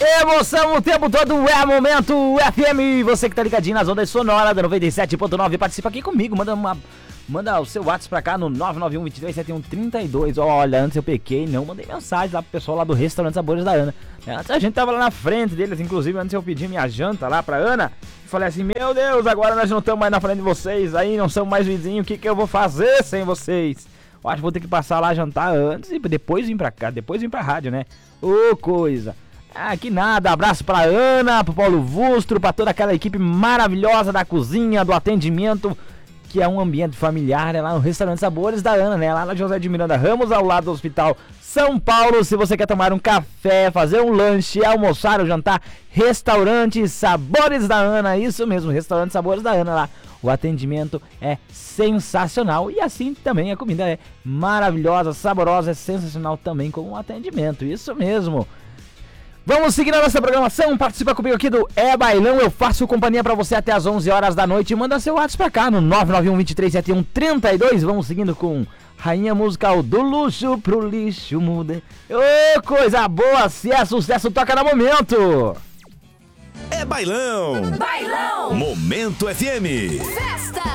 Emoção o tempo todo é Momento FM. Você que tá ligadinho nas ondas sonoras da 97.9, participa aqui comigo. Manda o seu WhatsApp pra cá no 991-227132. Olha, antes eu pequei, não mandei mensagem lá pro pessoal lá do Restaurante Sabores da Ana. Antes a gente tava lá na frente deles, inclusive antes eu pedi minha janta lá pra Ana. Falei assim, meu Deus, agora nós não estamos mais na frente de vocês, aí não somos mais vizinhos, o que eu vou fazer sem vocês? Eu acho que vou ter que passar lá jantar antes e depois vir pra cá, depois vir pra rádio, né? Ô, coisa. Ah, que nada, abraço pra Ana, pro Paulo Vustro, pra toda aquela equipe maravilhosa da cozinha, do atendimento, que é um ambiente familiar, né? Lá no Restaurante Sabores da Ana, né? Lá na José de Miranda Ramos, ao lado do Hospital São Paulo. Se você quer tomar um café, fazer um lanche, almoçar ou jantar, Restaurante Sabores da Ana, isso mesmo, Restaurante Sabores da Ana lá. O atendimento é sensacional e assim também a comida é maravilhosa, saborosa, é sensacional também com o atendimento, isso mesmo. Vamos seguir a nossa programação, participa comigo aqui do É Bailão, eu faço companhia pra você até as 11 horas da noite, manda seu WhatsApp pra cá no 991-237132, vamos seguindo com Rainha Musical do Luxo pro Lixo Muda. Ô, coisa boa, se é sucesso, toca no momento! É Bailão! Bailão! Momento FM! Festa!